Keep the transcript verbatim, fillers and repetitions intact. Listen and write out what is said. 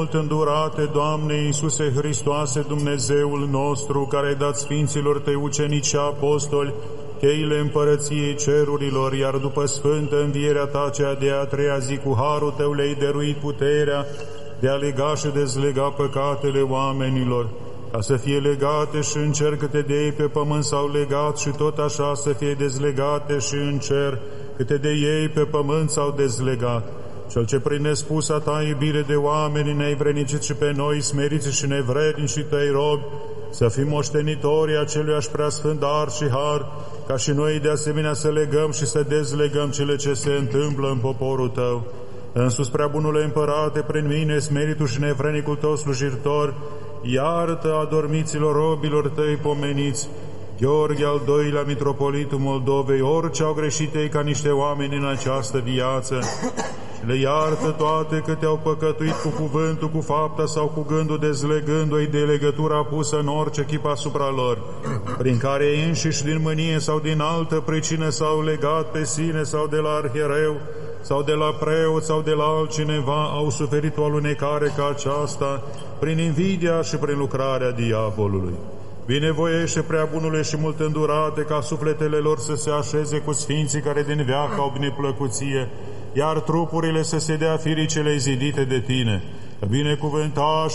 Mult îndurate, Doamne Iisuse Hristoase, Dumnezeul nostru, care ai dat Sfinților Tăi ucenici și apostoli cheile împărăției cerurilor, iar după sfântă învierea Ta cea de a treia zi cu harul Tău le-ai dăruit puterea de a lega și dezlega păcatele oamenilor, ca să fie legate și în cer câte de ei pe pământ s-au legat și tot așa să fie dezlegate și în cer câte de ei pe pământ s-au dezlegat. Cel ce prin nespusa Ta iubire de oameni ne-ai vrednicit și pe noi, smeriți și nevrednici Tăi robi, să fim moștenitorii aceluiași preasfânt dar și har, ca și noi de asemenea să legăm și să dezlegăm cele ce se întâmplă în poporul Tău. Însus, prea bunule Împărate, prin mine, smeritul și nevrednicul Tău slujitor, iartă adormiților robilor Tăi pomeniți, Gheorghe al doilea, mitropolitul Moldovei, orice au greșit ei ca niște oameni în această viață, și le iartă toate câte au păcătuit cu cuvântul, cu fapta sau cu gândul, dezlegându-i de legătura pusă în orice chip asupra lor, prin care ei înșiși din mânie sau din altă pricină s-au legat pe sine sau de la arhiereu, sau de la preot sau de la altcineva, au suferit o alunecare ca aceasta, prin invidia și prin lucrarea diavolului. Binevoiește, prea bunule și mult îndurate, ca sufletele lor să se așeze cu sfinții care din veac au bineplăcuție, iar trupurile să se dea firii celei zidite de Tine. Binecuvântați